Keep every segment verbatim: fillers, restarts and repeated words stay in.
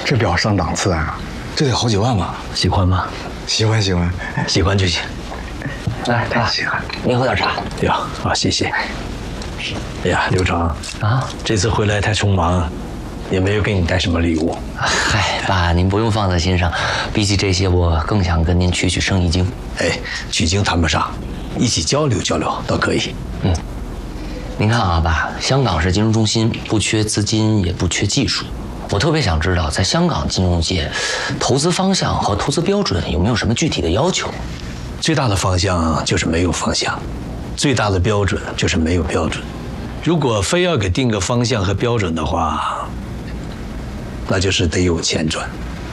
这表上档次啊，这得好几万吧？ 喜欢吗？ 喜欢喜欢， 喜欢就行。来，爸， 喜欢。 您喝点茶。 呀，啊，谢谢。哎呀，刘成啊， 这次回来太匆忙，也没有给你带什么礼物。 嗨，爸，您不用放在心上。比起这些，我更想跟您取取生意经。 哎，取经谈不上，一起交流交流倒可以。 嗯，您看啊，爸，香港是金融中心，不缺资金，也不缺技术。我特别想知道，在香港金融界，投资方向和投资标准有没有什么具体的要求？ 最大的方向就是没有方向，最大的标准就是没有标准。如果非要给定个方向和标准的话，那就是得有钱赚。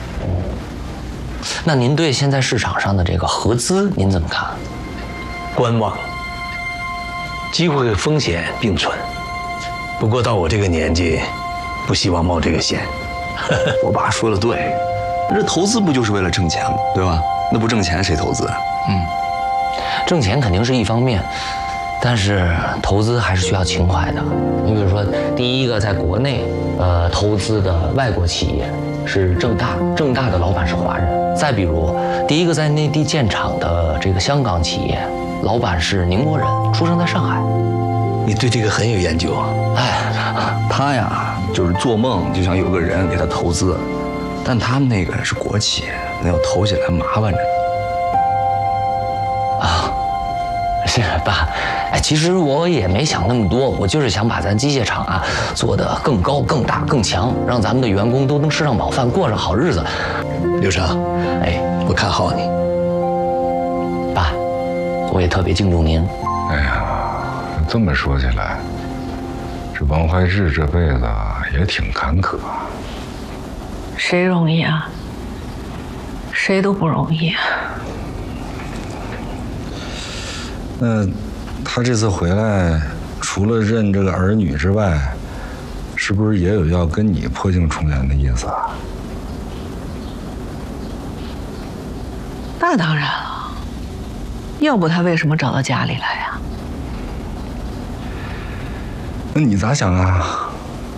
那您对现在市场上的这个合资您怎么看？ 观望，机会和风险并存。不过到我这个年纪，不希望冒这个险。 我爸说的对，这投资不就是为了挣钱吗？对吧？那不挣钱谁投资啊？ 嗯，挣钱肯定是一方面，但是投资还是需要情怀的。你比如说，第一个在国内呃投资的外国企业是正大，正大的老板是华人。再比如，第一个在内地建厂的这个香港企业，老板是宁波人，出生在上海。 你对这个很有研究啊。 哎，他呀，就是做梦就想有个人给他投资，但他们那个是国企，那要投起来麻烦着。 啊，是爸，哎，其实我也没想那么多，我就是想把咱机械厂啊做得更高、更大、更强，让咱们的员工都能吃上饱饭，过上好日子。 刘成， 哎， 我看好你。 爸，我也特别敬重您。 哎呀，这么说起来，这王怀志这辈子也挺坎坷。 谁容易啊？谁都不容易。 那他这次回来，除了认这个儿女之外，是不是也有要跟你破镜重圆的意思啊？ 那当然了，要不他为什么找到家里来呀？ 那你咋想啊？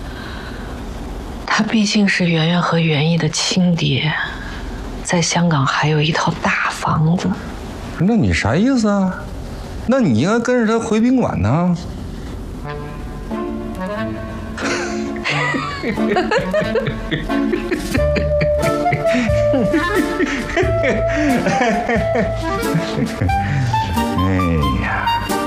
他毕竟是圆圆和袁毅的亲爹，在香港还有一套大房子。 那你啥意思啊？那你应该跟着他回宾馆呢。哎呀，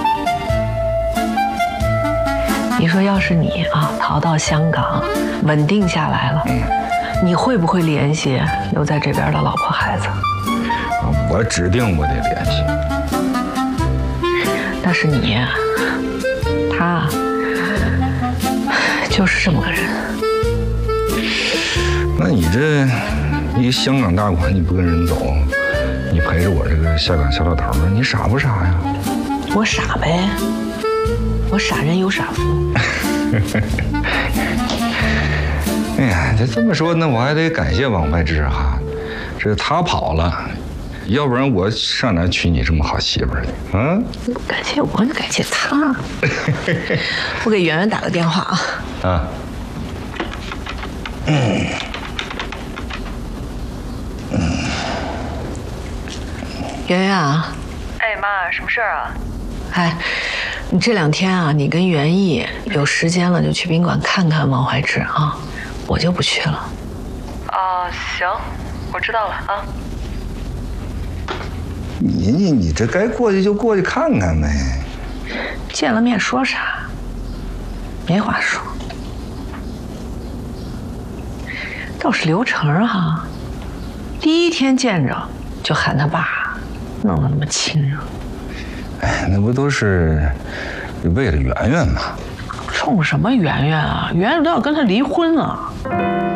你说要是你啊逃到香港，稳定下来了，你会不会联系留在这边的老婆孩子？ 我指定我得联系。 那是你呀，他就是这么个人。 那你这一个香港大款，你不跟人走，你陪着我这个下岗小老头儿，你傻不傻呀？ 我傻呗，我傻人有傻福。 哎呀，这这么说，那我还得感谢王怀志哈，这他跑了，要不然我上哪娶你这么好媳妇儿去？嗯， 感谢我，你感谢他。我给圆圆打个电话啊。 啊。嗯。 圆圆啊。 哎妈，什么事儿啊？ 哎，你这两天啊，你跟袁毅有时间了就去宾馆看看王怀志啊，我就不去了。 哦，行，我知道了啊。 你你你这该过去就过去看看呗。 见了面说啥？没话说。倒是刘成哈，第一天见着就喊他爸，弄得那么亲热。 哎，那不都是为了圆圆吗？ 冲什么圆圆啊？圆圆都要跟他离婚了。